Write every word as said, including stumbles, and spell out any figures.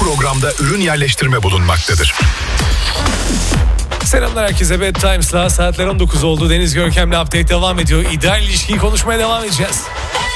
programda ürün yerleştirme bulunmaktadır. Selamlar herkese. Bad Times'la saatler on dokuz oldu. Deniz Görkem'le update devam ediyor. İdeal ilişkiyi konuşmaya devam edeceğiz.